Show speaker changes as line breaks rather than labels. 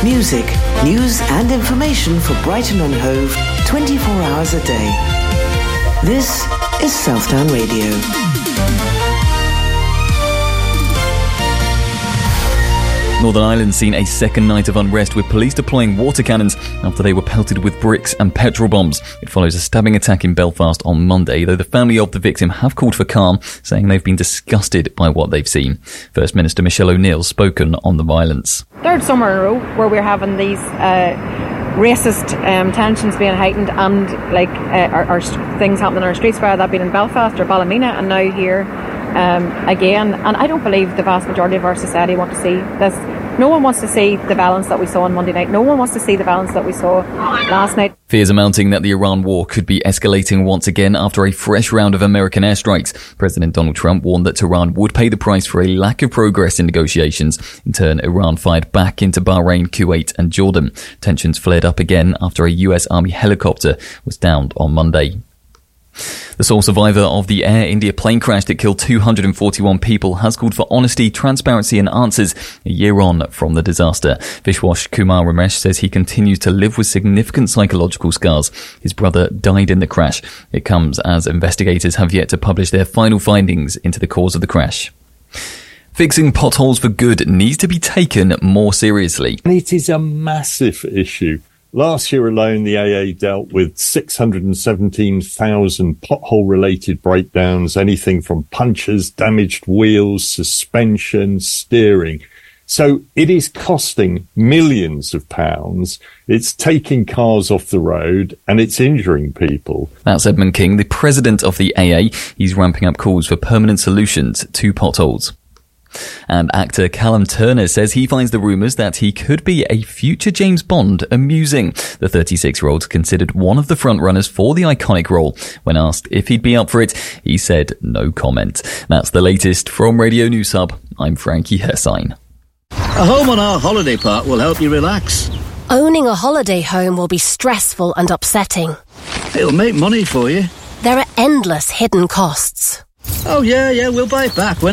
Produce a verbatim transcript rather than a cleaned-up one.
Music, news and information for Brighton and Hove twenty-four hours a day. This is Southdown Radio.
Northern Ireland seen a second night of unrest with police deploying water cannons after they were pelted with bricks and petrol bombs. It follows a stabbing attack in Belfast on Monday, though the family of the victim have called for calm, saying they've been disgusted by what they've seen. First Minister Michelle O'Neill spoken on the violence.
Third summer in a row where we're having these uh, racist um, tensions being heightened and like uh, our, our things happening on our streets, whether that being in Belfast or Ballymena and now here um, again. And I don't believe the vast majority of our society want to see this. No one wants to see the violence that we saw on Monday night. No one wants to see the violence that we saw last night.
Fears are mounting that the Iran war could be escalating once again after a fresh round of American airstrikes. President Donald Trump warned that Tehran would pay the price for a lack of progress in negotiations. In turn, Iran fired back into Bahrain, Kuwait and Jordan. Tensions flared up again after a U S Army helicopter was downed on Monday. The sole survivor of the Air India plane crash that killed two hundred forty-one people has called for honesty, transparency and answers a year on from the disaster. Vishwas Kumar Ramesh says he continues to live with significant psychological scars. His brother died in the crash. It comes as investigators have yet to publish their final findings into the cause of the crash. Fixing potholes for good needs to be taken more seriously.
It is a massive issue. Last year alone, the A A dealt with six hundred seventeen thousand pothole-related breakdowns, anything from punctures, damaged wheels, suspension, steering. So it is costing millions of pounds. It's taking cars off the road and it's injuring people.
That's Edmund King, the president of the A A. He's ramping up calls for permanent solutions to potholes. And actor Callum Turner says he finds the rumours that he could be a future James Bond amusing. The thirty-six-year-old considered one of the frontrunners for the iconic role. When asked if he'd be up for it, he said no comment. That's the latest from Radio News Hub. I'm Frankie Hersine.
A home on our holiday park will help you relax.
Owning a holiday home will be stressful and upsetting.
It'll make money for you.
There are endless hidden costs.
Oh yeah, yeah, we'll buy it back when